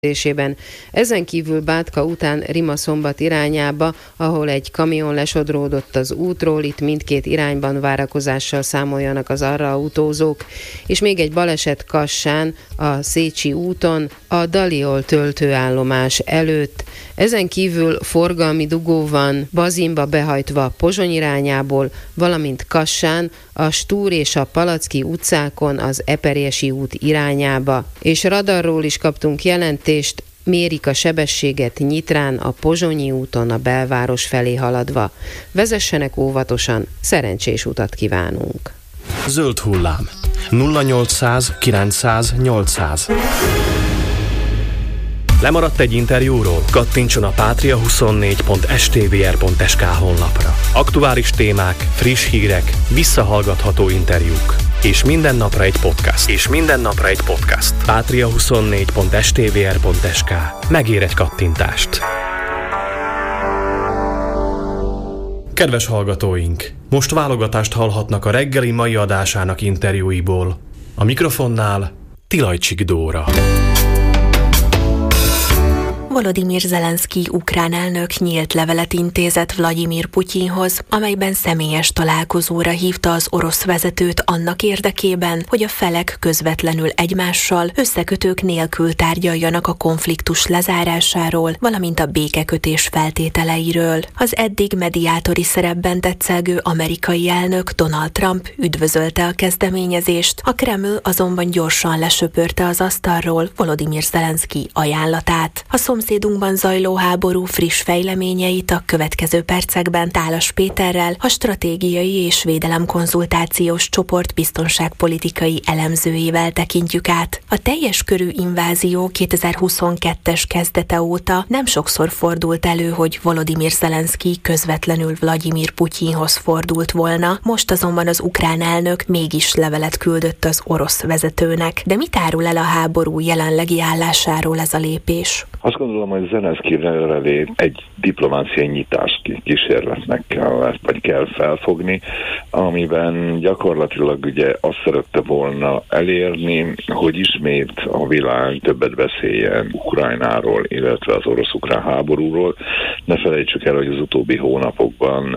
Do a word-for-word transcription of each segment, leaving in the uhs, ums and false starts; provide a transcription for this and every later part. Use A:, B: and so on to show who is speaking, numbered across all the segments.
A: Ezen kívül Bátka után Rimaszombat irányába, ahol egy kamion lesodródott az útról, itt mindkét irányban várakozással számoljanak az arra autózók, és még egy baleset Kassán, a Szécsi úton, a Daliol töltőállomás előtt. Ezen kívül forgalmi dugó van Bazinba behajtva Pozsony irányából, valamint Kassán, a Stúr és a Palacki utcákon az Eperjesi út irányába. És radarról is kaptunk jelentést, mérik a sebességet Nyitrán, a Pozsonyi úton a belváros felé haladva. Vezessenek óvatosan, szerencsés utat kívánunk!
B: Zöld hullám. nulla nyolcszáz kilencszáz nyolcszáz. Lemaradt egy interjúról? Kattintson a pátria huszonnégy pont s t v r pont s k honlapra. Aktuális témák, friss hírek, visszahallgatható interjúk. És minden napra egy podcast. És minden napra egy podcast. pátria huszonnégy pont s t v r pont s k. Megér egy kattintást. Kedves hallgatóink! Most válogatást hallhatnak a reggeli mai adásának interjúiból. A mikrofonnál Tilajcsik Dóra.
C: Volodymyr Zelenszkij ukrán elnök nyílt levelet intézett Vlagyimir Putyinhoz, amelyben személyes találkozóra hívta az orosz vezetőt annak érdekében, hogy a felek közvetlenül egymással összekötők nélkül tárgyaljanak a konfliktus lezárásáról, valamint a békekötés feltételeiről. Az eddig mediátori szerepben tetszelgő amerikai elnök Donald Trump üdvözölte a kezdeményezést, a Kreml azonban gyorsan lesöpörte az asztalról Volodymyr Zelenszkij ajánlatát. A szomszédunkban zajló háború friss fejleményeit a következő percekben Tálas Péterrel, a stratégiai és védelemkonzultációs csoport biztonságpolitikai elemzőjével tekintjük át. A teljes körű invázió kétezer-huszonkettes kezdete óta nem sokszor fordult elő, hogy Volodymyr Zelenszkij közvetlenül Vlagyimir Putyinhoz fordult volna, most azonban az ukrán elnök mégis levelet küldött az orosz vezetőnek. De mit árul el a háború jelenlegi állásáról ez a lépés?
D: Azt gondolom, hogy Zelenszkij levelét egy diplomáciai nyitás kísérletnek kell, vagy kell felfogni, amiben gyakorlatilag ugye azt szerette volna elérni, hogy ismét a világ többet beszéljen Ukrajnáról, illetve az orosz-ukrán háborúról. Ne felejtsük el, hogy az utóbbi hónapokban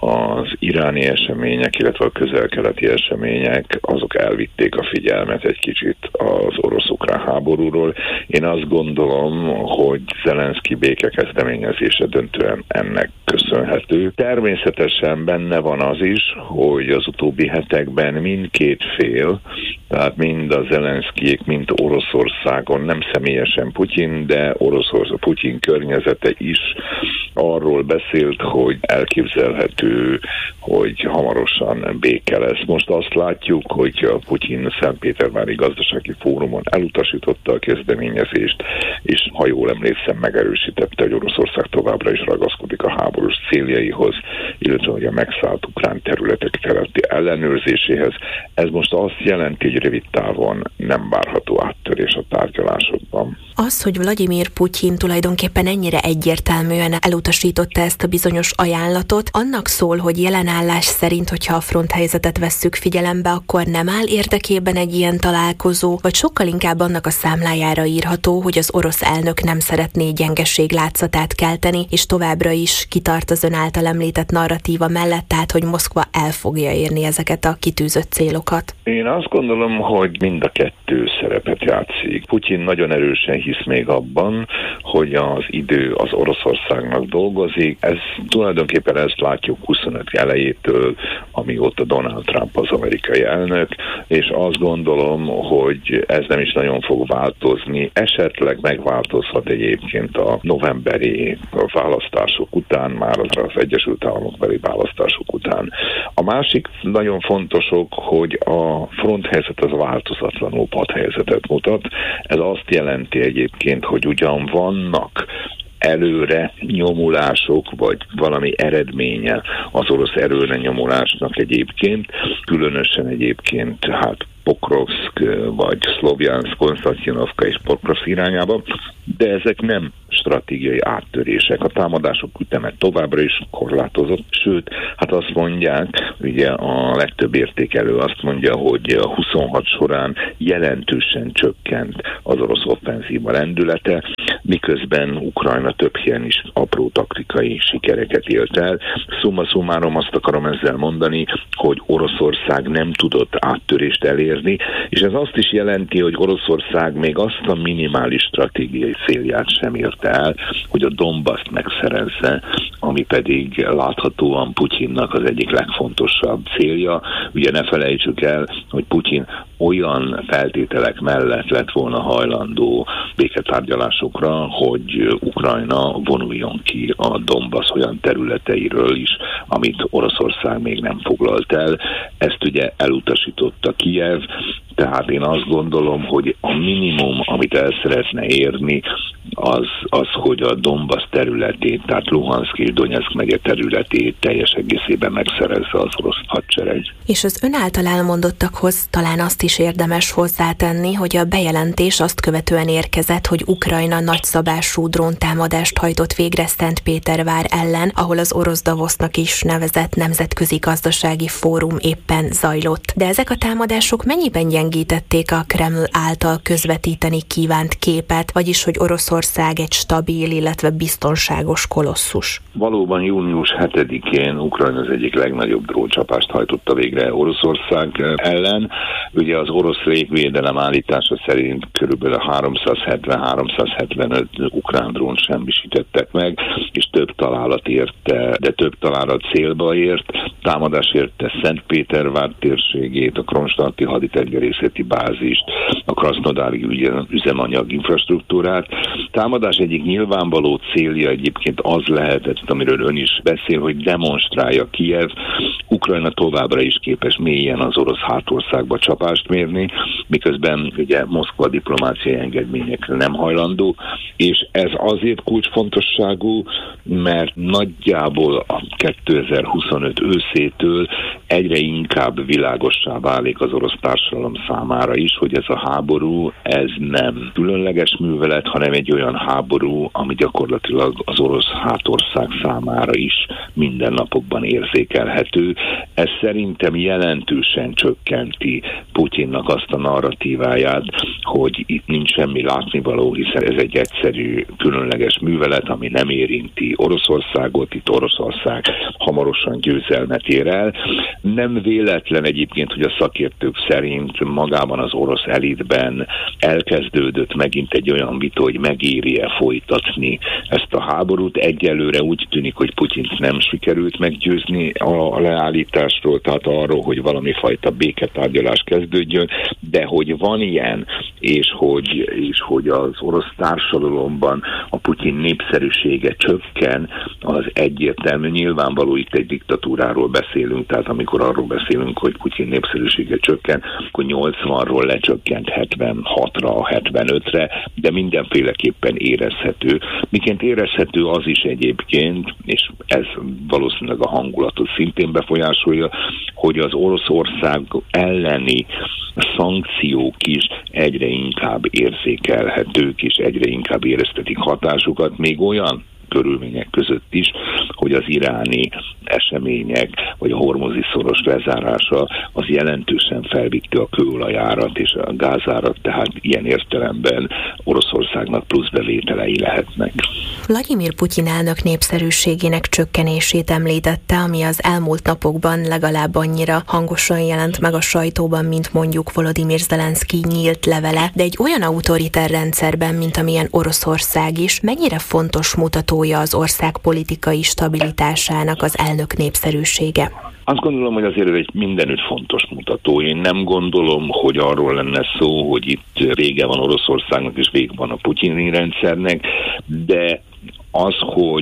D: az iráni események, illetve a közel-keleti események, azok elvitték a figyelmet egy kicsit az orosz-ukrán háborúról. Én azt gondolom, hogy Zelenszkij békekezdeményezése döntően ennek köszönhető. Természetesen benne van az is, hogy az utóbbi hetekben mindkét fél, tehát mind a Zelenszkijék, mind Oroszországon, nem személyesen Putyin, de Oroszország, Putyin környezete is arról beszélt, hogy elképzelhető, hogy hamarosan béke lesz. Most azt látjuk, hogy a Putyin a Szentpétervári Gazdasági Fórumon elutasította a kezdeményezést, és ha jól emlékszem, megerősítette, hogy Oroszország továbbra is ragaszkodik a háborús céljaihoz, illetve hogy a megszállt ukrán területek területi ellenőrzéséhez. Ez most azt jelenti, hogy rövid távon nem várható áttörés a tárgyalásokban.
C: Az, hogy Vlagyimir Putyin tulajdonképpen ennyire egyértelműen elutasította ezt a bizonyos ajánlatot, annak szól, hogy jelen állás szerint, hogyha a fronthelyzetet vesszük figyelembe, akkor nem áll érdekében egy ilyen találkozó, vagy sokkal inkább annak a számlájára írható, hogy az orosz elnök nem szeretné gyengeség látszatát kelteni, és továbbra is kitart az ön által említett narratíva mellett, tehát hogy Moszkva el fogja érni ezeket a kitűzött célokat.
D: Én azt gondolom, hogy mind a kettő szerepet játszik. Putyin nagyon erősen hisz még abban, hogy az idő az Oroszországnak dolgozik. Ez tulajdonképpen ezt látjuk huszonöt elejétől, amióta Donald Trump az amerikai elnök, és azt gondolom, hogy ez nem is nagyon fog változni. Esetleg megváltozhat egyébként a novemberi választások után, már az Egyesült Államokbeli választások után. A másik nagyon fontos ok, hogy a fronthelyzet az változatlanul padhelyzetet mutat. Ez azt jelenti egyébként, hogy ugyan vannak előre nyomulások, vagy valami eredménye az orosz előre nyomulásnak egyébként, különösen egyébként hát Pokrovsk vagy Szlovjanszk, Konstantinovka és Pokrovsk irányába, de ezek nem stratégiai áttörések. A támadások üteme továbbra is korlátozott, sőt, hát azt mondják, ugye a legtöbb értékelő azt mondja, hogy a huszonhat során jelentősen csökkent az orosz offenzíva lendülete, miközben Ukrajna több helyen is apró taktikai sikereket élt el. Summa summarum azt akarom ezzel mondani, hogy Oroszország nem tudott áttörést elérni, és ez azt is jelenti, hogy Oroszország még azt a minimális stratégiai célját sem érte el, hogy a Donbaszt megszerezze, ami pedig láthatóan Putyinnak az egyik legfontosabb célja. Ugye ne felejtsük el, hogy Putyin olyan feltételek mellett lett volna hajlandó béketárgyalásokra, hogy Ukrajna vonuljon ki a Donbasz olyan területeiről is, amit Oroszország még nem foglalt el. Ezt ugye elutasította Kijev, tehát én azt gondolom, hogy a minimum, amit el szeretne érni, az, az, hogy a Donbasz területét, tehát Luhanszk és Donyeck megye területét teljes egészében megszerezze az orosz hadsereg.
C: És az ön által elmondottakhoz talán azt is érdemes hozzátenni, hogy a bejelentés azt követően érkezett, hogy Ukrajna nagyszabású dróntámadást hajtott végre Szentpétervár ellen, ahol az orosz Davosznak is nevezett nemzetközi gazdasági fórum éppen zajlott. De ezek a támadások mennyiben gyengítették a Kreml által közvetíteni kívánt képet, vagyis hogy Oroszország egy stabil, illetve biztonságos kolosszus?
D: Valóban június hetedikén Ukrajna az egyik legnagyobb dróncsapást hajtotta végre Oroszország ellen. Ugye az orosz légvédelem állítása szerint körülbelül háromszázhetven-háromszázhetvenöt ukrán drónt semmisítettek meg, és több találat érte, de több találat célba ért. Támadás érte Szentpétervár térségét, a kronstadti haditengerészeti bázist, a krasznodári üzemanyag infrastruktúrát. Támadás egyik nyilvánvaló célja egyébként az lehetett, amiről ön is beszél, hogy demonstrálja Kijev, Ukrajna továbbra is képes mélyen az orosz hátországba csapást mérni, miközben ugye Moszkva diplomáciai engedményekre nem hajlandó, és ez azért kulcsfontosságú, mert nagyjából a kétezer-huszonöt őszétől egyre inkább világossá válik az orosz társadalom számára is, hogy ez a háború, ez nem különleges művelet, hanem egy olyan háború, ami gyakorlatilag az orosz hátország számára is mindennapokban érzékelhető. Ez szerintem jelentősen csökkenti Putyinnak azt a narratíváját, hogy itt nincs semmi látnivaló, hiszen ez egy egyszerű, különleges művelet, ami nem érinti Oroszországot, itt Oroszország hamarosan győzelmet ér el. Nem véletlen egyébként, hogy a szakértők szerint magában az orosz elitben elkezdődött megint egy olyan vita, hogy megéri-e folytatni ezt a háborút. Egyelőre úgy tűnik, hogy Putyint nem sikerült meggyőzni a leállításról, tehát arról, hogy valami fajta béketárgyalás kezdődjön, de hogy van ilyen, és hogy, és hogy az orosz társadalomban a Putyin népszerűsége csökken, az egyértelmű. Nyilvánvaló, itt egy diktatúráról beszélünk, tehát amikor arról beszélünk, hogy Putyin népszerűsége csökken, akkor nyolcvanról lecsökkent hetvenhatra, hetvenötre, de mindenféleképpen érezhető. Miként érezhető az is egyébként, és ez valószínűleg a hangulatot szintén befolyásolja, hogy az Oroszország elleni szankciók is egyre inkább érzékelhetők, és egyre inkább éreztetik hatásukat, még olyan körülmények között is, hogy az iráni események, vagy a hormuzi szoros lezárása az jelentősen felvitte a kőolajárat és a gázárat, tehát ilyen értelemben Oroszországnak plusz bevételei lehetnek.
C: Vladimir Putyin elnök népszerűségének csökkenését említette, ami az elmúlt napokban legalább annyira hangosan jelent meg a sajtóban, mint mondjuk Volodymyr Zelenszkij nyílt levele, de egy olyan autoriter rendszerben, mint amilyen Oroszország is, mennyire fontos mutatója az ország politikai stabilitásának az elnök népszerűsége?
D: Azt gondolom, hogy azért ez egy mindenütt fontos mutató. Én nem gondolom, hogy arról lenne szó, hogy itt vége van Oroszországnak és vége van a putyini rendszernek, de az, hogy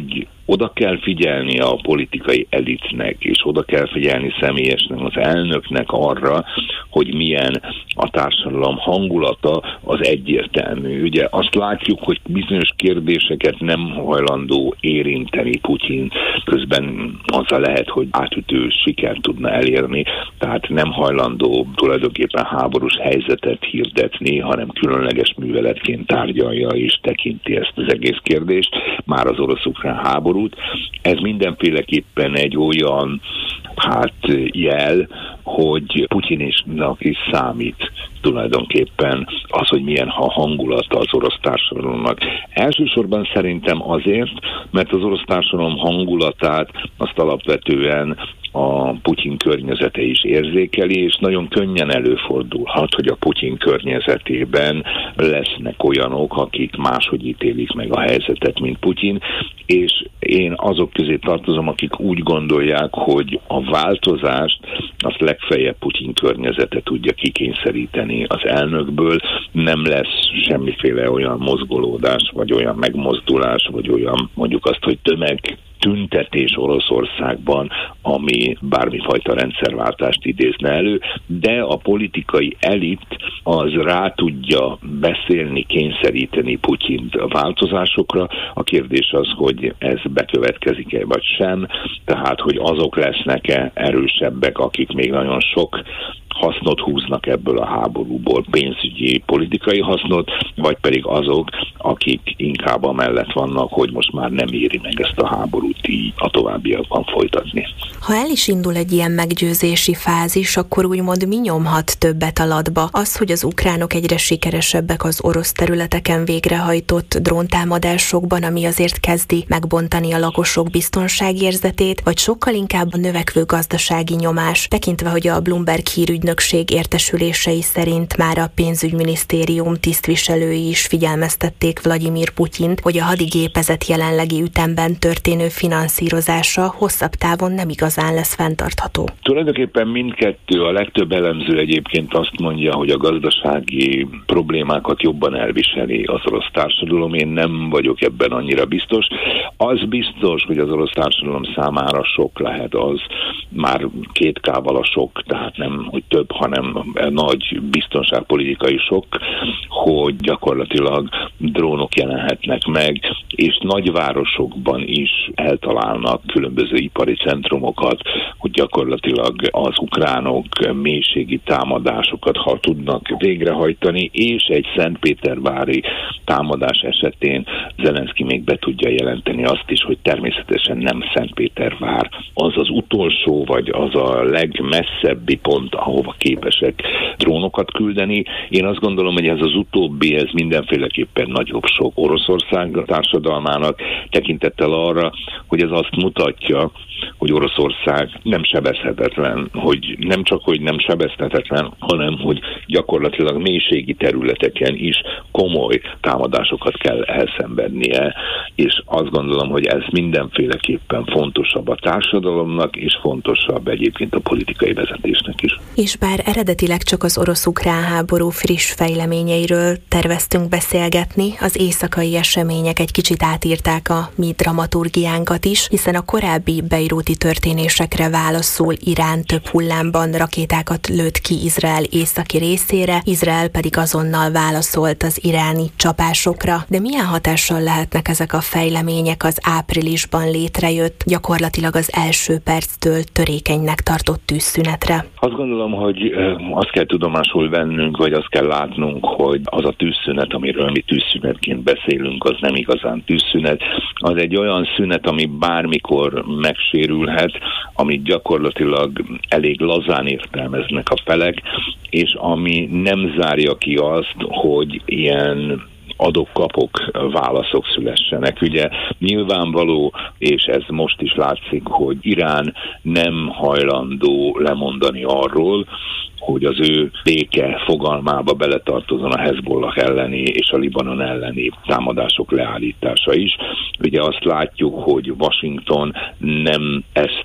D: oda kell figyelni a politikai elitnek, és oda kell figyelni személyesen az elnöknek arra, hogy milyen a társadalom hangulata, az egyértelmű. Ugye azt látjuk, hogy bizonyos kérdéseket nem hajlandó érinteni Putyin, közben azzal lehet, hogy átütő sikert tudna elérni, tehát nem hajlandó tulajdonképpen háborús helyzetet hirdetni, hanem különleges műveletként tárgyalja és tekinti ezt az egész kérdést, már az orosz-ukrán háborút. Ez mindenféleképpen egy olyan hát jel, hogy Putyinnak is számít tulajdonképpen az, hogy milyen a hangulata az orosz társadalomnak. Elsősorban szerintem azért, mert az orosz társadalom hangulatát azt alapvetően a Putyin környezete is érzékeli, és nagyon könnyen előfordulhat, hogy a Putyin környezetében lesznek olyanok, akik máshogy ítélik meg a helyzetet, mint Putyin, és én azok közé tartozom, akik úgy gondolják, hogy a változást azt legfeljebb Putyin környezete tudja kikényszeríteni az elnökből, nem lesz semmiféle olyan mozgolódás, vagy olyan megmozdulás, vagy olyan mondjuk azt, hogy tömeg tüntetés Oroszországban, ami bármifajta rendszerváltást idézne elő, de a politikai elit az rá tudja beszélni, kényszeríteni Putyint a változásokra. A kérdés az, hogy ez bekövetkezik-e vagy sem, tehát hogy azok lesznek-e erősebbek, akik még nagyon sok hasznot húznak ebből a háborúból, pénzügyi, politikai hasznot, vagy pedig azok, akik inkább amellett vannak, hogy most már nem éri meg ezt a háborút így a továbbiakban folytatni.
C: Ha el is indul egy ilyen meggyőzési fázis, akkor úgymond mi nyomhat többet a latba? Az, hogy az ukránok egyre sikeresebbek az orosz területeken végrehajtott dróntámadásokban, ami azért kezdi megbontani a lakosok biztonságérzetét, vagy sokkal inkább a növekvő gazdasági nyomás, tekintve, hogy a Bloomberg hírügynökség értesülései szerint már a pénzügyminisztérium tisztviselői is figyelmeztették Vladimir Putyint, hogy a hadigépezet jelenlegi ütemben történő finanszírozása hosszabb távon nem igazán lesz fenntartható.
D: Tulajdonképpen mindkettő, a legtöbb elemző egyébként azt mondja, hogy a gazdasági problémákat jobban elviseli az orosz társadalom. Én nem vagyok ebben annyira biztos. Az biztos, hogy az orosz társadalom számára sok lehet az, már két kával a sok, tehát nem hogy több, hanem nagy biztonságpolitikai sok, hogy gyakorlatilag drónok jelenhetnek meg, és nagyvárosokban is eltalálnak különböző ipari centrumokat, hogy gyakorlatilag az ukránok mélységi támadásokat ha tudnak végrehajtani, és egy szentpétervári támadás esetén Zelenszky még be tudja jelenteni azt is, hogy természetesen nem Szentpétervár az az utolsó, vagy az a legmesszebbi pont, ahova képesek drónokat küldeni. Én azt gondolom, hogy ez az utóbbi, ez mindenféleképpen nagyobb sok Oroszország társadalmának, tekintettel arra, hogy ez azt mutatja, hogy Oroszország nem sebezhetetlen, hogy nem csak, hogy nem sebezhetetlen, hanem, hogy gyakorlatilag mélységi területeken is komoly támadásokat kell elszenvednie, és azt gondolom, hogy ez mindenféleképpen fontosabb a társadalomnak, és fontosabb egyébként a politikai vezetésnek is.
C: És bár eredetileg csak az orosz-ukrán háború friss fejleményeiről terveztünk beszélgetni, az éjszakai események egy kicsit átírták a mi dramaturgiánkat is, hiszen a korábbi beiruti történésekre válaszul Irán több hullámban rakétákat lőtt ki Izrael északi részére, Izrael pedig azonnal válaszolt az iráni csapásokra. De milyen hatással lehetnek ezek a fejlemények az áprilisban létrejött, gyakorlatilag az első perctől törékenynek tartott tűzszünetre?
D: Azt gondolom, hogy azt kell tudomásul vennünk, vagy azt kell látnunk, hogy az a tűzszünet, amiről mi tűzszünetként beszélünk, az nem igazán tűzszünet. Az egy olyan szünet, ami bármikor megsérülhet, amit gyakorlatilag elég lazán értelmeznek a felek, és ami nem zárja ki azt, hogy ilyen adok-kapok válaszok szülessenek. Ugye nyilvánvaló, és ez most is látszik, hogy Irán nem hajlandó lemondani arról, hogy az ő béke fogalmába beletartozon a Hezbollah elleni és a Libanon elleni támadások leállítása is. Ugye azt látjuk, hogy Washington nem ezt a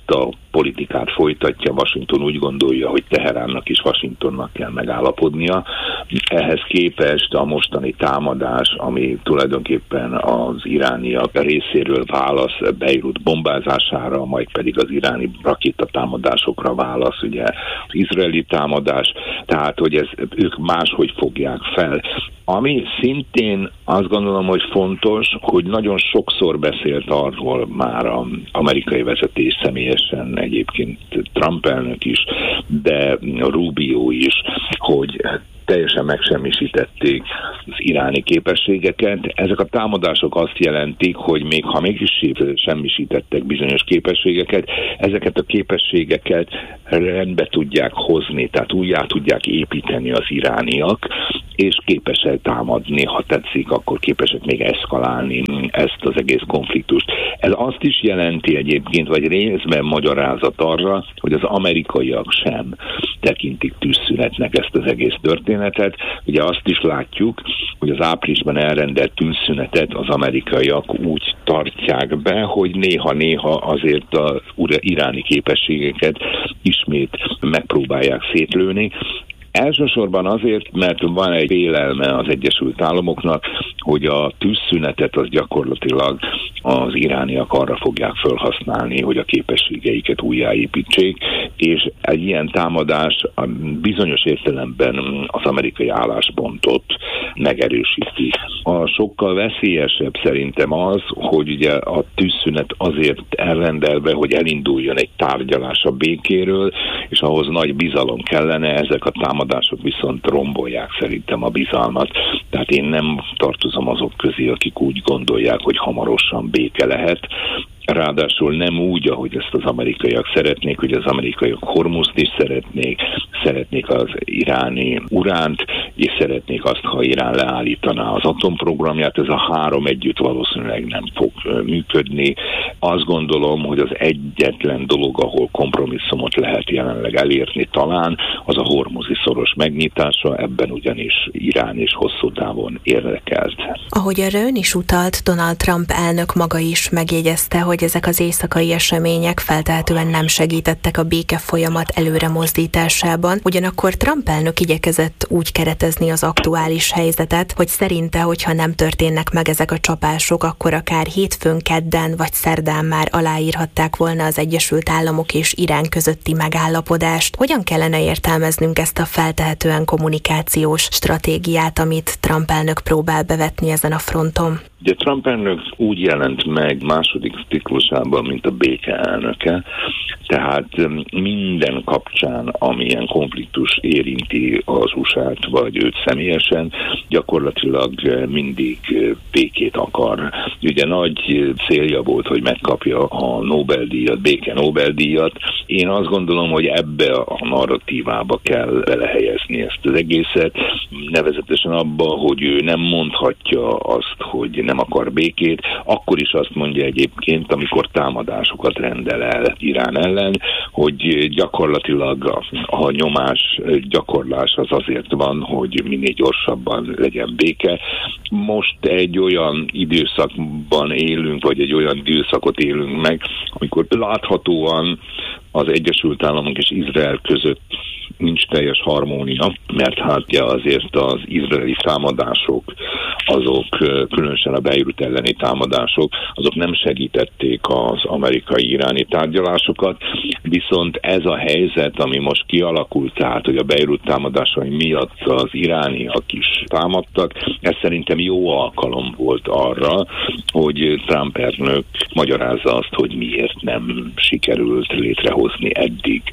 D: politikát folytatja. Washington úgy gondolja, hogy Teheránnak is Washingtonnak kell megállapodnia. Ehhez képest a mostani támadás, ami tulajdonképpen az irániak részéről válasz Beirut bombázására, majd pedig az iráni rakétatámadásokra válasz, ugye az izraeli támadás, tehát hogy ez, ők máshogy fogják fel. Ami szintén azt gondolom, hogy fontos, hogy nagyon sokszor beszélt arról már az amerikai vezetés személyesen, egyébként Trump elnök is, de Rubio is, hogy teljesen megsemmisítették az iráni képességeket. Ezek a támadások azt jelentik, hogy még ha mégis semmisítettek bizonyos képességeket, ezeket a képességeket rendbe tudják hozni, tehát újjá tudják építeni az irániak, és képesek támadni, ha tetszik, akkor képesek még eszkalálni ezt az egész konfliktust. Ez azt is jelenti egyébként, vagy részben magyarázat arra, hogy az amerikaiak sem tekintik tűzszünetnek ezt az egész történetet. Ugye azt is látjuk, hogy az áprilisban elrendelt tűzszünetet az amerikaiak úgy tartják be, hogy néha-néha azért az iráni képességeket ismét megpróbálják szétlőni. Elsősorban azért, mert van egy félelme az Egyesült Államoknak, hogy a tűzszünetet az gyakorlatilag az irániak arra fogják felhasználni, hogy a képességeiket újjáépítsék, és egy ilyen támadás bizonyos értelemben az amerikai álláspontot megerősíti. A sokkal veszélyesebb szerintem az, hogy ugye a tűzszünet azért elrendelve, hogy elinduljon egy tárgyalás a békéről, és ahhoz nagy bizalom kellene, ezek a támadások viszont rombolják szerintem a bizalmat. Tehát én nem tartozom azok közé, akik úgy gondolják, hogy hamarosan béke lehet. Ráadásul nem úgy, ahogy ezt az amerikaiak szeretnék, hogy az amerikaiak Hormuzt is szeretnék, szeretnék az iráni uránt, és szeretnék azt, ha Irán leállítaná az atomprogramját. Ez a három együtt valószínűleg nem fog működni. Azt gondolom, hogy az egyetlen dolog, ahol kompromisszumot lehet jelenleg elérni talán, az a hormuzi szoros megnyitása, ebben ugyanis Irán is hosszú távon érdekelt.
C: Ahogy erre ön is utalt, Donald Trump elnök maga is megjegyezte, hogy ezek az éjszakai események feltehetően nem segítettek a béke folyamat előre mozdításában. Ugyanakkor Trump elnök igyekezett úgy keretezni az aktuális helyzetet, hogy szerinte, hogyha nem történnek meg ezek a csapások, akkor akár hétfőn, kedden vagy szerdán már aláírhatták volna az Egyesült Államok és Irán közötti megállapodást. Hogyan kellene értelmeznünk ezt a feltehetően kommunikációs stratégiát, amit Trump elnök próbál bevetni ezen a fronton?
D: Ugye Trump elnök úgy jelent meg második ciklusában, mint a béke elnöke, tehát minden kapcsán, amilyen konfliktus érinti az u es á-t, vagy őt személyesen, gyakorlatilag mindig békét akar. Ugye nagy célja volt, hogy megkapja a Nobel-díjat, béke Nobel-díjat. Én azt gondolom, hogy ebbe a narratívába kell belehelyezni ezt az egészet, nevezetesen abba, hogy ő nem mondhatja azt, hogy nem akar békét, akkor is azt mondja egyébként, amikor támadásokat rendel el Irán ellen, hogy gyakorlatilag a, a nyomás gyakorlás az azért van, hogy minél gyorsabban legyen béke. Most egy olyan időszakban élünk, vagy egy olyan időszakot élünk meg, amikor láthatóan az Egyesült Államok és Izrael között nincs teljes harmónia, mert hát ja, azért az izraeli támadások, azok különösen a Beirut elleni támadások, azok nem segítették az amerikai-iráni tárgyalásokat, viszont ez a helyzet, ami most kialakult, tehát, hogy a Beirut támadásai miatt az irániak is támadtak, ez szerintem jó alkalom volt arra, hogy Trump elnök magyarázza azt, hogy miért nem sikerült létrehozni eddig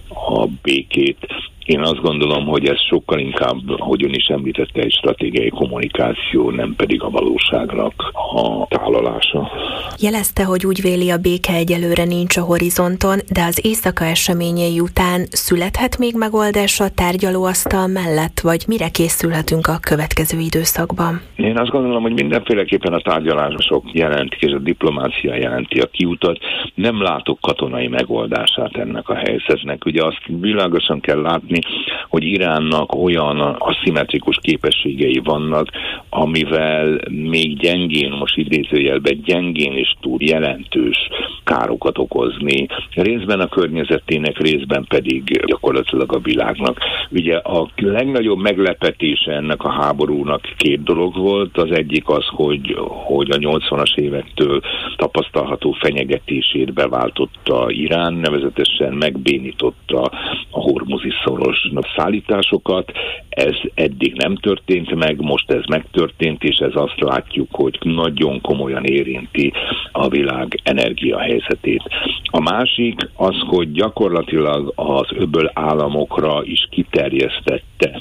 D: a békét. Én azt gondolom, hogy ez sokkal inkább, hogy ön is említette, egy stratégiai kommunikáció, nem pedig a valóságnak a tálalása.
C: Jelezte, hogy úgy véli, a béke egyelőre nincs a horizonton, de az éjszaka eseményei után születhet még megoldás a tárgyalóasztal mellett, vagy mire készülhetünk a következő időszakban?
D: Én azt gondolom, hogy mindenféleképpen a tárgyalások jelentik, és a diplomácia jelenti a kiutat. Nem látok katonai megoldását ennek a helyzetnek. Ugye azt világosan kell látni, látni, hogy Iránnak olyan aszimmetrikus képességei vannak, amivel még gyengén, most idézőjelben gyengén is tud jelentős károkat okozni. Részben a környezetének, részben pedig gyakorlatilag a világnak. Ugye a legnagyobb meglepetése ennek a háborúnak két dolog volt. Az egyik az, hogy, hogy a nyolcvanas évektől tapasztalható fenyegetését beváltotta Irán, nevezetesen megbénította a hormuzi szoros szállításokat. Ez eddig nem történt meg, most ez megtörtént, és ez azt látjuk, hogy nagyon komolyan érinti a világ energiahelyzetét. A másik az, hogy gyakorlatilag az öböl államokra is kiterjesztette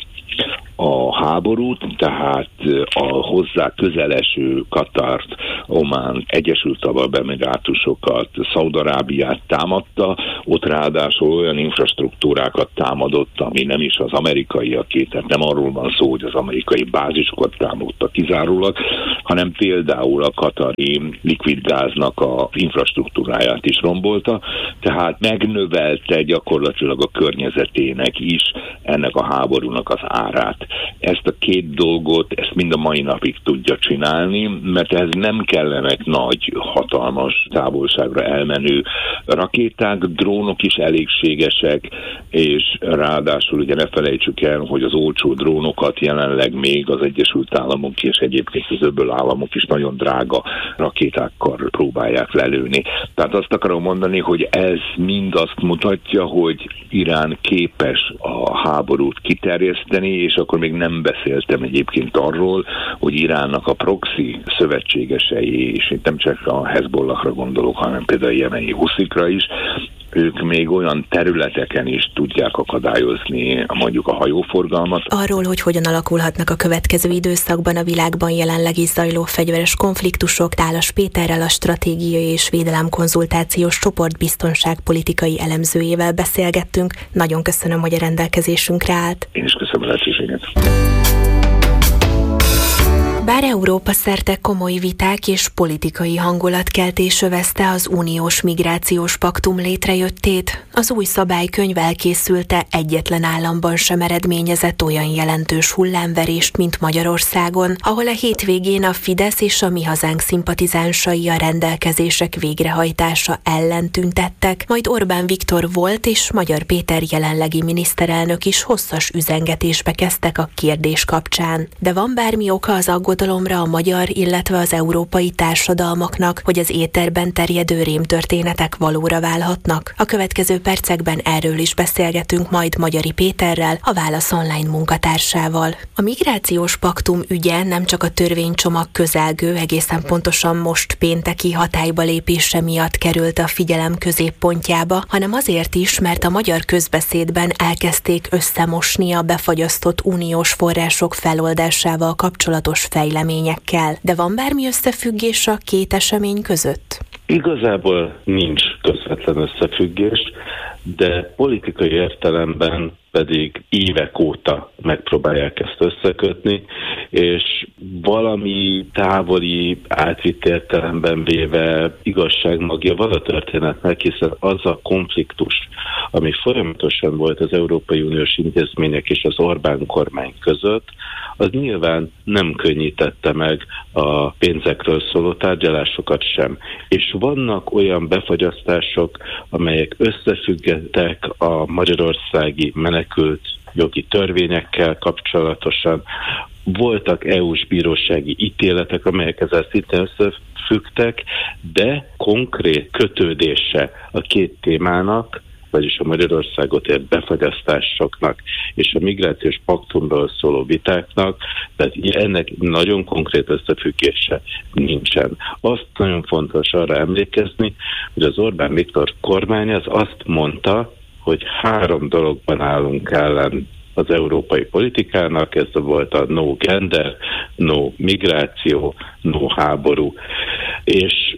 D: a háborút, tehát a hozzá közeleső Katart, Omán, Egyesült Arab Emirátusokat, Szaúd-Arábiát támadta, ott ráadásul olyan infrastruktúrákat támadott, ami nem is az amerikaiaké, tehát nem arról van szó, hogy az amerikai bázisokat támadta kizárólag, hanem például a katari likvidgáznak a infrastruktúráját is rombolta, tehát megnövelte gyakorlatilag a környezetének is ennek a háborúnak az árát. Ezt a két dolgot, ezt mind a mai napig tudja csinálni, mert ehhez nem kellenek nagy, hatalmas távolságra elmenő rakéták, drónok is elégségesek, és ráadásul ugye ne felejtsük el, hogy az olcsó drónokat jelenleg még az Egyesült Államok és egyébként az öböl államok is nagyon drága rakétákkal próbálják lelőni. Tehát azt akarom mondani, hogy ez mind azt mutatja, hogy Irán képes a háborút kiterjeszteni, és akkor még nem beszéltem egyébként arról, hogy Iránnak a proxy szövetségesei, és itt nem csak a Hezbollahra gondolok, hanem például a jemeni huszikra is, ők még olyan területeken is tudják akadályozni mondjuk a hajóforgalmat.
C: Arról, hogy hogyan alakulhatnak a következő időszakban a világban jelenleg is zajló fegyveres konfliktusok, Tálas Péterrel, a Stratégiai és Védelem Konzultációs Csoport biztonságpolitikai elemzőjével beszélgettünk. Nagyon köszönöm, hogy a rendelkezésünkre állt.
D: Én is köszönöm a lehetőséget.
C: Bár Európa szerte komoly viták és politikai hangulatkeltés övezte az uniós migrációs paktum létrejöttét, az új szabálykönyv elkészülte egyetlen államban sem eredményezett olyan jelentős hullámverést, mint Magyarországon, ahol a hétvégén a Fidesz és a Mi Hazánk szimpatizánsai a rendelkezések végrehajtása ellen tüntettek, majd Orbán Viktor volt és Magyar Péter jelenlegi miniszterelnök is hosszas üzengetésbe kezdtek a kérdés kapcsán. De van bármi oka az aggodalomra a magyar, illetve az európai társadalmaknak, hogy az éterben terjedő rémtörténetek valóra válhatnak? A következő percekben erről is beszélgetünk majd Magyari Péterrel, a Válasz Online munkatársával. A migrációs paktum ügye nem csak a törvénycsomag közelgő, egészen pontosan most pénteki hatályba lépése miatt került a figyelem középpontjába, hanem azért is, mert a magyar közbeszédben elkezdték összemosni a befagyasztott uniós források feloldásával kapcsolatos fejleményekkel. De van bármi összefüggés a két esemény között?
E: Igazából nincs közvetlen összefüggés, de politikai értelemben pedig évek óta megpróbálják ezt összekötni, és valami távoli, átvitt értelemben véve igazságmagja van a történetnek, hiszen az a konfliktus, ami folyamatosan volt az Európai Uniós intézmények és az Orbán kormány között, az nyilván nem könnyítette meg a pénzekről szóló tárgyalásokat sem. És vannak olyan befagyasztások, amelyek összefüggettek a magyarországi menekült jogi törvényekkel kapcsolatosan. Voltak é u-s bírósági ítéletek, amelyek ezzel szintén összefüggtek, de konkrét kötődése a két témának, vagyis a Magyarországot ért befagyasztásoknak és a migrációs paktumról szóló vitáknak, tehát ennek nagyon konkrét összefüggése nincsen. Azt nagyon fontos arra emlékezni, hogy az Orbán Viktor kormány az azt mondta, hogy három dologban állunk ellen az európai politikának, ez volt a no gender, no migráció, no háború. És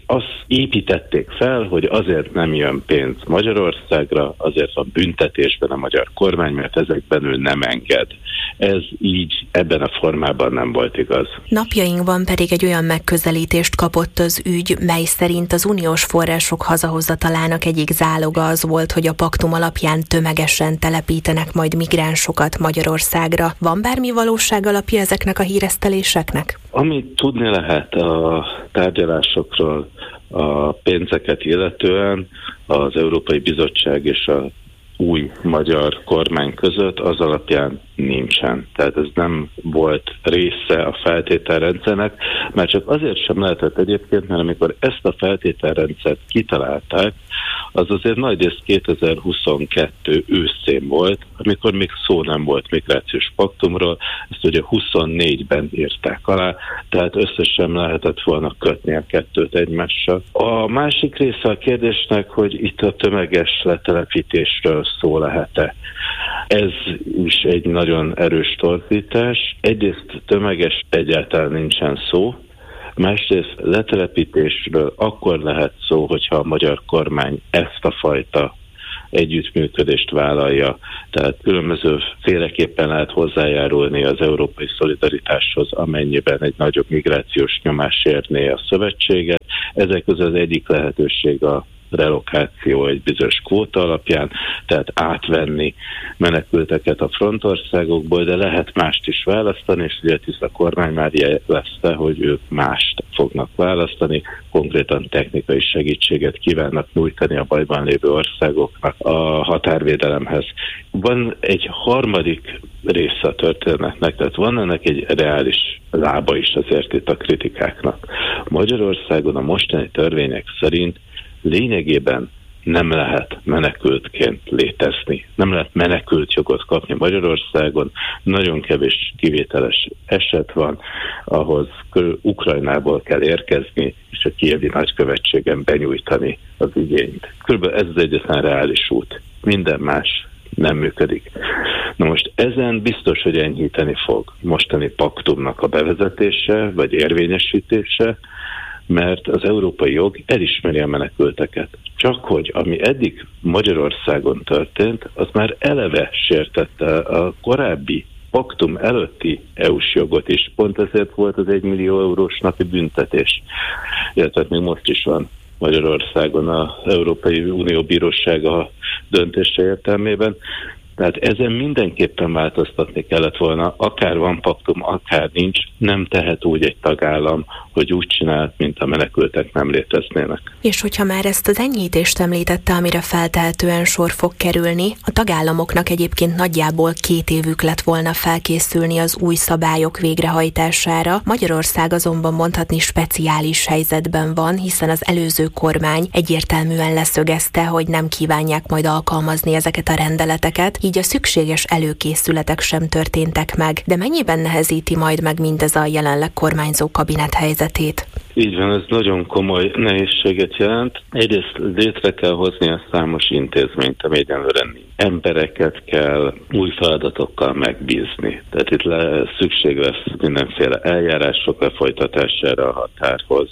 E: azt építették fel, hogy azért nem jön pénz Magyarországra, azért van büntetésben a magyar kormány, mert ezekben ő nem enged. Ez így ebben a formában nem volt igaz.
C: Napjainkban pedig egy olyan megközelítést kapott az ügy, mely szerint az uniós források hazahozatalának egyik záloga az volt, hogy a paktum alapján tömegesen telepítenek majd migránsokat Magyarországra. Van bármi valóság alapja ezeknek a híreszteléseknek?
E: Amit tudni lehet a tárgyalásokról, a pénzeket illetően, az Európai Bizottság és a új magyar kormány között az alapján nincsen. Tehát ez nem volt része a feltételrendszernek, már csak azért sem lehetett egyébként, mert amikor ezt a feltételrendszert kitalálták, az azért nagyrészt kétezer-huszonkettő őszén volt, amikor még szó nem volt migrációs paktumról, ezt ugye huszonnégyben írták alá, tehát összesen lehetett volna kötni a kettőt egymással. A másik része a kérdésnek, hogy itt a tömeges letelepítésről szó lehet-e. Ez is egy nagyon erős torzítás. Egyrészt tömeges egyáltalán nincsen szó, másrészt letelepítésről akkor lehet szó, hogyha a magyar kormány ezt a fajta együttműködést vállalja. Tehát különböző féleképpen lehet hozzájárulni az európai szolidaritáshoz, amennyiben egy nagyobb migrációs nyomás érné a szövetséget. Ezek közül az egyik lehetőség a relokáció egy bizonyos kvóta alapján, tehát átvenni menekülteket a frontországokból, de lehet mást is választani, és ugye a kormány már jelezte, hogy ők mást fognak választani, konkrétan technikai segítséget kívánnak nyújtani a bajban lévő országoknak a határvédelemhez. Van egy harmadik része a történetnek, tehát van ennek egy reális lába is azért itt a kritikáknak. Magyarországon a mostani törvények szerint lényegében nem lehet menekültként létezni. Nem lehet menekült jogot kapni Magyarországon. Nagyon kevés kivételes eset van, ahhoz Ukrajnából kell érkezni, és a kijevi nagykövetségen benyújtani az igényt. Körülbelül ez az egyetlen reális út. Minden más nem működik. Na most ezen biztos, hogy enyhíteni fog mostani paktumnak a bevezetése, vagy érvényesítése, mert az európai jog elismeri a menekülteket. Csak hogy ami eddig Magyarországon történt, az már eleve sértette a korábbi paktum előtti é u-s jogot is. Pont ezért volt az egymillió eurós napi büntetés. Illetve még most is van Magyarországon az Európai Unió Bírósága döntése értelmében. Tehát ezen mindenképpen változtatni kellett volna, akár van paktum, akár nincs, nem tehet úgy egy tagállam, hogy úgy csinált, mint a menekültek nem léteznének.
C: És hogyha már ezt az enyhítést említette, amire feltehetően sor fog kerülni, a tagállamoknak egyébként nagyjából két évük lett volna felkészülni az új szabályok végrehajtására. Magyarország azonban mondhatni speciális helyzetben van, hiszen az előző kormány egyértelműen leszögezte, hogy nem kívánják majd alkalmazni ezeket a rendeleteket, így a szükséges előkészületek sem történtek meg. De mennyiben nehezíti majd meg mindez a jelenleg kormányzó kabinet helyzetét?
E: Így van, ez nagyon komoly nehézséget jelent. Egyrészt létre kell hozni a számos intézményt, ami egyenlőre embereket kell új feladatokkal megbízni. Tehát itt le, szükség lesz mindenféle eljárások lefolytatására a határhoz.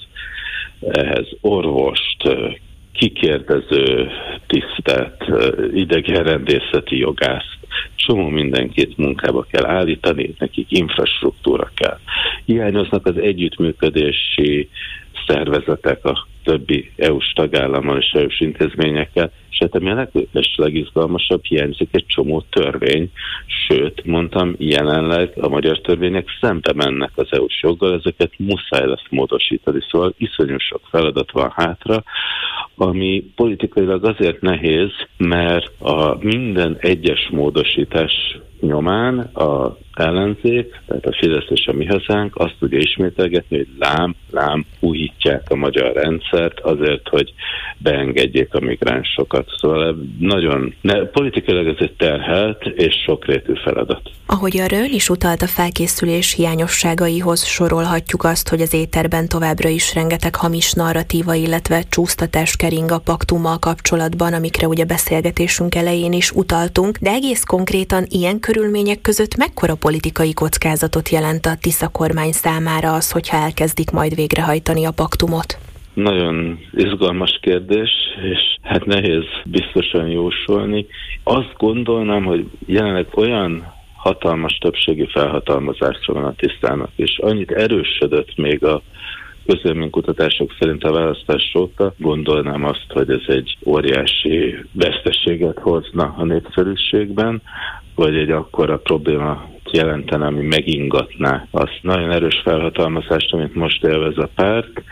E: Ehhez orvost, kikérdező tisztet, idegenrendészeti jogászt, csomó mindenkit munkába kell állítani, nekik infrastruktúra kell. Hiányoznak az együttműködési szervezetek a többi é u-s tagállammal és é u-s intézményekkel, és hát ami a legizgalmasabb, hiányzik egy csomó törvény, sőt, mondtam, jelenleg a magyar törvények szembe mennek az é u-s joggal, ezeket muszáj lesz módosítani, szóval iszonyú sok feladat van hátra, ami politikailag azért nehéz, mert a minden egyes módosítás nyomán a ellenzék, tehát a Fidesz és a Mi Hazánk azt tudja ismételgetni, hogy lám, lám, újítják a magyar rendszert azért, hogy beengedjék a migránsokat. Szóval nagyon ne, politikailag ez egy terhelt és sokrétű feladat.
C: Ahogy arra ön is utalt, a felkészülés hiányosságaihoz sorolhatjuk azt, hogy az éterben továbbra is rengeteg hamis narratíva, illetve csúsztatás kering a paktummal kapcsolatban, amikre ugye beszélgetésünk elején is utaltunk, de egész konkrétan ilyen körülmények között mekkora politikai kockázatot jelent a Tisza kormány számára az, hogyha elkezdik majd végrehajtani a paktumot?
E: Nagyon izgalmas kérdés, és hát nehéz biztosan jósolni. Azt gondolnám, hogy jelenleg olyan hatalmas többségi felhatalmazásra van a tisztának, és annyit erősödött még a közvéleménykutatások szerint a választás óta, gondolnám azt, hogy ez egy óriási veszteséget hozna a népszerűségben, vagy egy akkora probléma jelentene, ami megingatná azt nagyon erős felhatalmazást, amit most élvez a párt,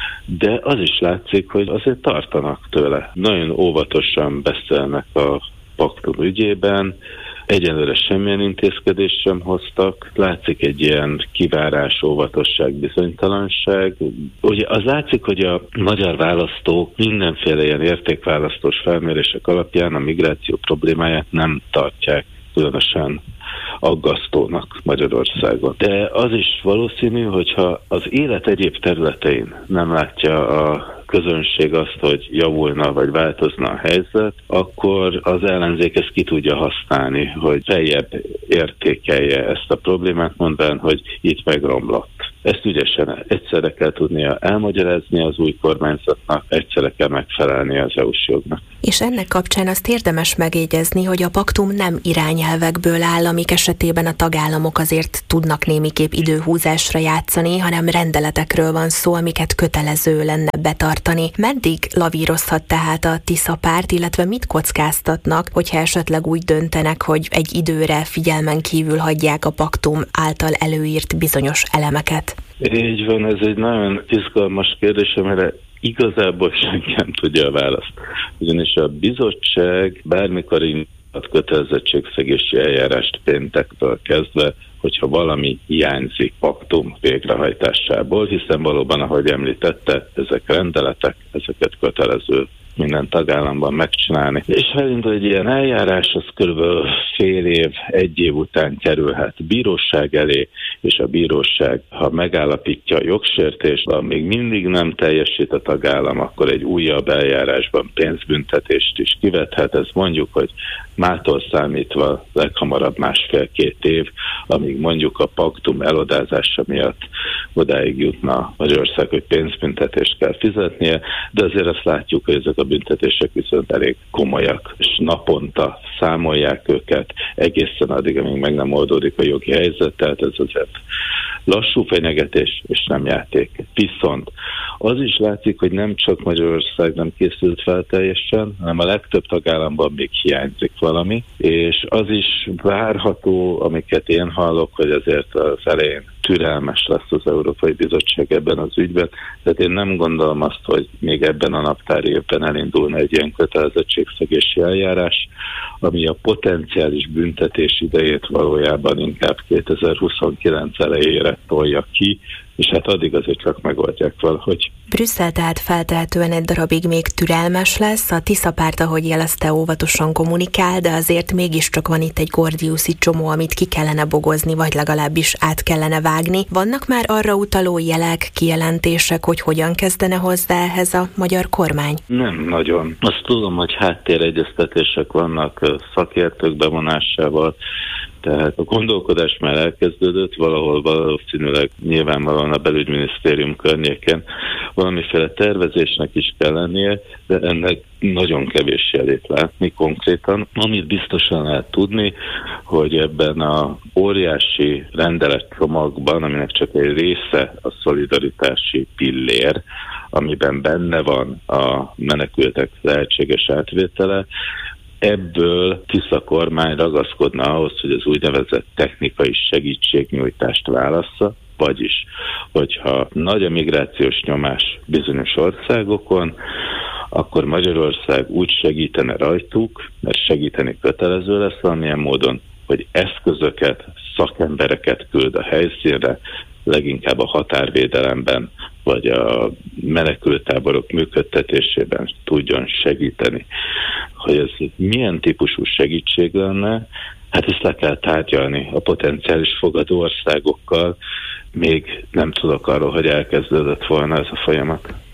E: de az is látszik, hogy azért tartanak tőle. Nagyon óvatosan beszélnek a paktum ügyében, egyelőre semmilyen intézkedést sem hoztak, látszik egy ilyen kivárás, óvatosság, bizonytalanság. Ugye az látszik, hogy a magyar választók mindenféle ilyen értékválasztós felmérések alapján a migráció problémáját nem tartják különösen aggasztónak Magyarországon. De az is valószínű, hogyha az élet egyéb területein nem látja a közönség azt, hogy javulna vagy változna a helyzet, akkor az ellenzék ezt ki tudja használni, hogy feljebb értékelje ezt a problémát, mondván, hogy itt megromlott. Ezt ügyesen egyszerre kell tudnia elmagyarázni az új kormányzatnak, egyszerre kell megfelelni az é u-s jognak.
C: És ennek kapcsán azt érdemes megjegyezni, hogy a paktum nem irányelvekből áll, amik esetében a tagállamok azért tudnak némiképp időhúzásra játszani, hanem rendeletekről van szó, amiket kötelező lenne betartani. Meddig lavírozhat tehát a Tisza párt, illetve mit kockáztatnak, hogyha esetleg úgy döntenek, hogy egy időre figyelmen kívül hagyják a paktum által előírt bizonyos elemeket?
E: Így van, ez egy nagyon izgalmas kérdés, amire igazából senki nem tudja a választ. Ugyanis a bizottság bármikor indíthat kötelezettségszegési eljárást péntektől kezdve, hogyha valami hiányzik paktum végrehajtásából, hiszen valóban, ahogy említette, ezek rendeletek, ezeket kötelező minden tagállamban megcsinálni. És ha elindul egy ilyen eljárás, az körülbelül fél év, egy év után kerülhet bíróság elé, és a bíróság, ha megállapítja a jogsértést, ha még mindig nem teljesít a tagállam, akkor egy újabb eljárásban pénzbüntetést is kivethet. Ez mondjuk, hogy mától számítva leghamarabb másfél-két év, amíg mondjuk a paktum elodázása miatt odáig jutna Magyarország, hogy pénzbüntetést kell fizetnie, de azért azt látjuk, hogy ezek a büntetések viszont elég komolyak, és naponta számolják őket egészen addig, amíg meg nem oldódik a jogi helyzet, tehát ez azért lassú fenyegetés, és nem játék. Viszont az is látszik, hogy nem csak Magyarország nem készült fel teljesen, hanem a legtöbb tagállamban még hiányzik valami, és az is várható, amiket én hallok, hogy azért az elején türelmes lesz az Európai Bizottság ebben az ügyben, tehát én nem gondolom azt, hogy még ebben a naptári évben elindulna egy ilyen kötelezettségszegési eljárás, ami a potenciális büntetés idejét valójában inkább kétezer-huszonkilenc elejére tolja ki, és hát addig azért csak megoldják valahogy.
C: Brüsszel tehát feltehetően egy darabig még türelmes lesz, a Tisza párt, ahogy jelezte, óvatosan kommunikál, de azért mégiscsak van itt egy gordiuszi csomó, amit ki kellene bogozni, vagy legalábbis át kellene vágni. Vannak már arra utaló jelek, kijelentések, hogy hogyan kezdene hozzá ehhez a magyar kormány?
E: Nem nagyon. Azt tudom, hogy háttéregyeztetések vannak szakértők bevonásával, tehát a gondolkodás már elkezdődött, valahol valószínűleg nyilvánvalóan a belügyminisztérium környéken valamiféle tervezésnek is kell lennie, de ennek nagyon kevés jelét látni konkrétan. Amit biztosan lehet tudni, hogy ebben a óriási rendeletcsomagban, aminek csak egy része a szolidaritási pillér, amiben benne van a menekültek lehetséges átvétele, ebből Tisza kormány ragaszkodna ahhoz, hogy az úgynevezett technikai segítségnyújtást válassza, vagyis, hogyha nagy a migrációs nyomás bizonyos országokon, akkor Magyarország úgy segítene rajtuk, mert segíteni kötelező lesz valamilyen módon, hogy eszközöket, szakembereket küld a helyszínre, leginkább a határvédelemben, vagy a menekülttáborok működtetésében tudjon segíteni. Hogy ez milyen típusú segítség lenne, hát ezt le kell tárgyalni a potenciális fogadó országokkal, még nem tudok arról, hogy elkezdődött volna ez a folyamat.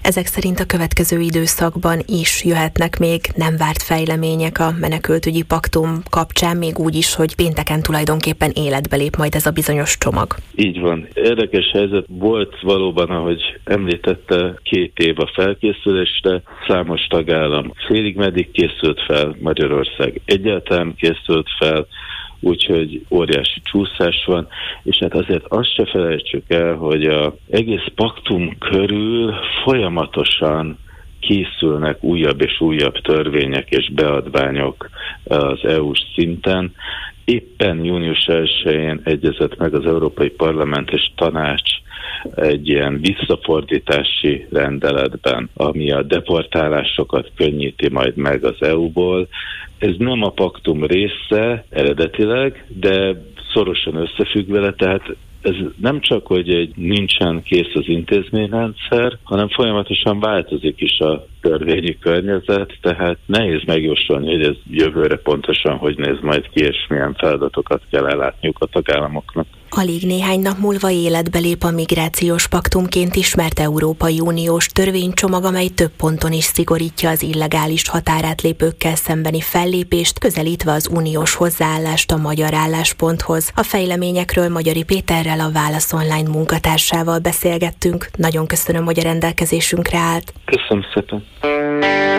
C: Ezek szerint a következő időszakban is jöhetnek még nem várt fejlemények a menekültügyi paktum kapcsán, még úgy is, hogy pénteken tulajdonképpen életbe lép majd ez a bizonyos csomag.
E: Így van. Érdekes helyzet volt valóban, ahogy említette, két év a felkészülésre, számos tagállam félig meddig készült fel, Magyarország egyáltalán készült fel, úgyhogy óriási csúszás van, és hát azért azt se felejtsük el, hogy az egész paktum körül folyamatosan készülnek újabb és újabb törvények és beadványok az é u-s szinten. Éppen június elsején egyezett meg az Európai Parlament és Tanács egy ilyen visszafordítási rendeletben, ami a deportálásokat könnyíti majd meg az é u-ból. Ez nem a paktum része eredetileg, de szorosan összefügg vele, tehát ez nem csak, hogy egy nincsen kész az intézményrendszer, hanem folyamatosan változik is a törvényi környezet, tehát nehéz megjósolni, hogy ez jövőre pontosan hogy néz majd ki, és milyen feladatokat kell ellátniuk a tagállamoknak.
C: Alig néhány nap múlva életbe lép a migrációs paktumként ismert Európai Uniós törvénycsomag, amely több ponton is szigorítja az illegális határátlépőkkel szembeni fellépést, közelítve az uniós hozzáállást a magyar állásponthoz. A fejleményekről Magyari Péterrel, a Válasz Online munkatársával beszélgettünk. Nagyon köszönöm, hogy a rendelkezésünkre állt.
E: Köszönöm szépen.